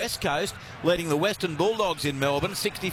West Coast, leading the Western Bulldogs in Melbourne,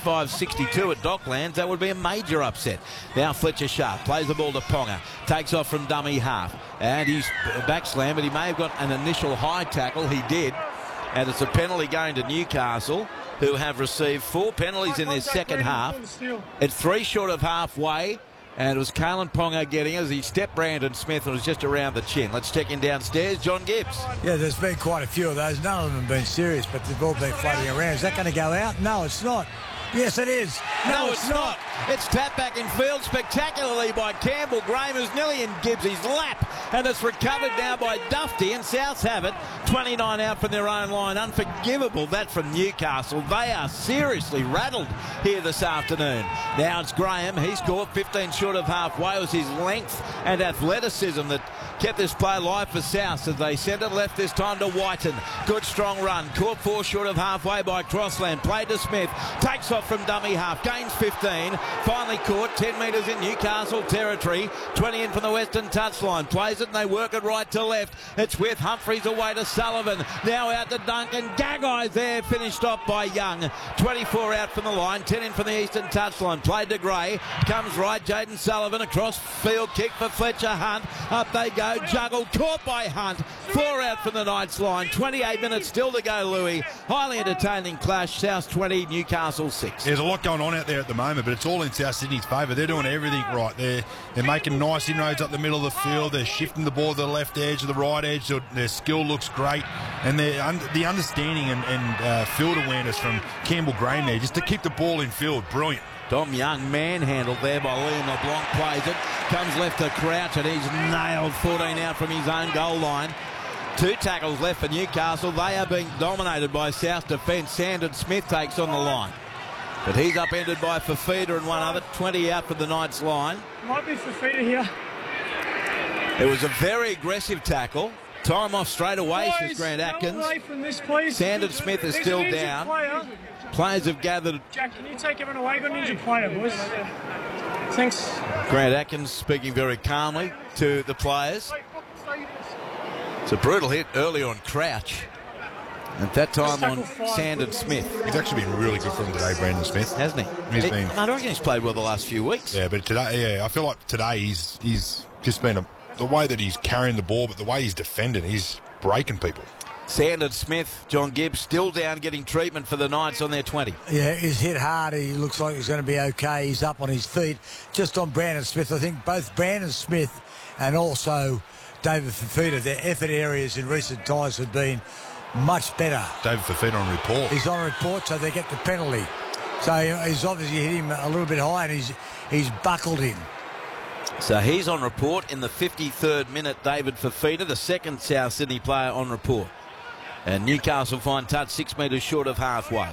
65-62 at Docklands. That would be a major upset. Now Fletcher Sharp plays the ball to Ponga, takes off from dummy half, and he's back slam, but he may have got an initial high tackle. He did, and it's a penalty going to Newcastle, who have received 4 penalties in their second half. It's 3 short of halfway. And it was Kalyn Ponga getting as he stepped Brandon Smith and was just around the chin. Let's check in downstairs. John Gibbs. Yeah, there's been quite a few of those. None of them have been serious, but they've all been floating around. Is that going to go out? No, it's not. Yes, it is. No, it's not. It's tapped back in field spectacularly by Campbell Graham, who's nearly in Gibbsy's lap. And it's recovered now by Dufty, and Souths have it. 29 out from their own line. Unforgivable, that from Newcastle. They are seriously rattled here this afternoon. Now it's Graham. He scored 15 short of halfway. It was his length and athleticism that kept this play alive for Souths as they send it left this time to Whiten. Good strong run. Caught 4 short of halfway by Crossland. Played to Smith. Takes off from dummy half. Gains 15. Finally caught 10 metres in Newcastle territory. 20 in from the western touchline. Plays it and they work it right to left. It's with Humphreys away to Sullivan. Now out to Duncan. Gagai's there. Finished off by Young. 24 out from the line. 10 in from the eastern touchline. Played to Gray. Comes right. Jaden Sullivan across field. Kick for Fletcher Hunt. Up they go. Juggled. Caught by Hunt. 4 out from the Knights line. 28 minutes still to go, Louis. Highly entertaining clash. South 20, Newcastle 6. There's a lot going on out there at the moment, but it's all in South Sydney's favour. They're doing everything right. They're making nice inroads up the middle of the field. They're shifting the ball to the left edge, to the right edge. Their skill looks great. And the understanding and field awareness from Campbell Graham there, just to keep the ball in field, brilliant. Dom Young manhandled there by Liam LeBlanc, plays it, comes left to Crouch, and he's nailed 14 out from his own goal line. 2 tackles left for Newcastle. They are being dominated by South defence. Sandon Smith takes on the line, but he's upended by Fafita and one other. 20 out for the Knights line. Might be Fafita here. It was a very aggressive tackle. Time off straight away, says Grant Atkins. Away from this, please. Sandon Smith is still down. Players have gathered. Jack, can you take everyone away? Got an injured player, boys. Thanks. Grant Atkins speaking very calmly to the players. It's a brutal hit early on Crouch. At that time on Sandon Smith. He's actually been really good for him today, Brandon Smith. Hasn't he? I reckon he's played well the last few weeks. Yeah, but today, I feel like today he's just been the way that he's carrying the ball, but the way he's defending, he's breaking people. Sandon Smith, John Gibbs, still down getting treatment for the Knights on their 20. Yeah, he's hit hard. He looks like he's going to be okay. He's up on his feet. Just on Brandon Smith, I think both Brandon Smith and also David Fafita, their effort areas in recent times have been much better. David Fafita on report. He's on report, so they get the penalty. So he's obviously hit him a little bit high, and he's buckled him. So he's on report in the 53rd minute, David Fafita, the second South Sydney player on report. And Newcastle find touch 6 metres short of halfway.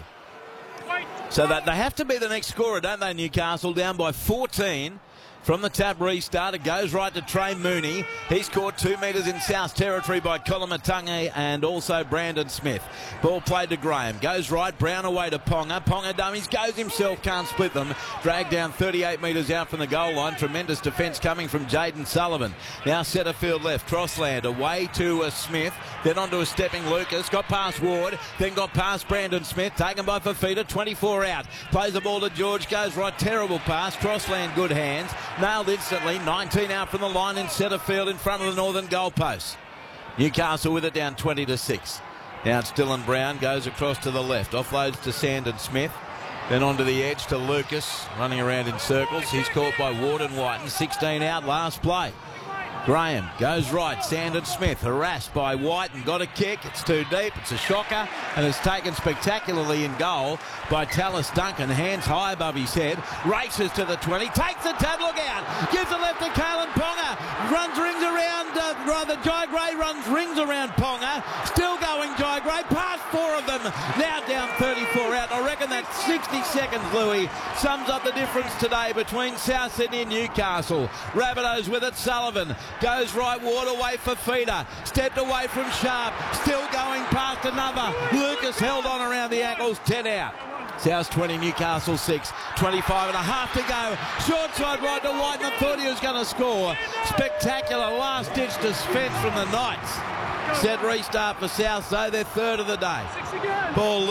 So that they have to be the next scorer, don't they, Newcastle? Down by 14 from the tap restart. It goes right to Trey Mooney. He's caught 2 metres in South territory by Colin Matangi and also Brandon Smith. Ball played to Graham. Goes right, Brown away to Ponga. Ponga dummies, goes himself, can't split them. Dragged down 38 metres out from the goal line. Tremendous defence coming from Jaden Sullivan. Now centre field left. Crossland away to Smith. Then on to a stepping Lucas. Got past Ward. Then got past Brandon Smith. Taken by Fafita. 24 out. Plays the ball to George. Goes right. Terrible pass. Crossland, good hands. Nailed instantly. 19 out from the line in centre field in front of the northern goalpost. Newcastle with it down 20-6. Now it's Dylan Brown. Goes across to the left. Offloads to Sandon Smith. Then onto the edge to Lucas. Running around in circles. He's caught by Ward and Whiten. 16 out last play. Graham goes right. Sandon Smith harassed by Whiten. Got a kick. It's too deep. It's a shocker. And it's taken spectacularly in goal by Tallis Duncan. Hands high above his head. Races to the 20. Takes the tap. Look out. Gives it left to Kalyn Ponga. Rings around. Jai Gray runs rings around Ponga. Still going Jai Gray. Past 4 of them. Now down 34 out. I reckon that 60 seconds, Louis, sums up the difference today between South Sydney and Newcastle. Rabbitohs with it. Sullivan goes right. Ward away for Feeder. Stepped away from Sharp. Still going past another. Lucas held on around the ankles. 10 out. South 20, Newcastle 6. 25 and a half to go. Short side right to Whiten. I thought he was going to score. Spectacular last-ditch defence from the Knights. Set restart for South, so they're third of the day. Ball